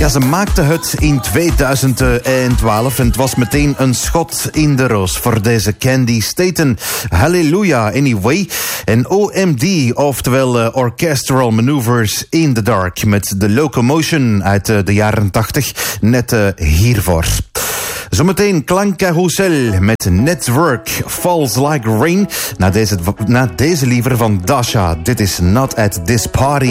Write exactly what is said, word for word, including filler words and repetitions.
Ja, ze maakte het in tweeduizend twaalf en het was meteen een schot in de roos voor deze Candy Staten. Hallelujah Anyway. En O M D, oftewel uh, Orchestral Maneuvers in the Dark, met de Locomotion uit uh, de jaren tachtig, net uh, hiervoor. Zometeen Klankcarousel met Network, Falls Like Rain. Na deze, na deze liever van Dasha. Dit is Not at This Party.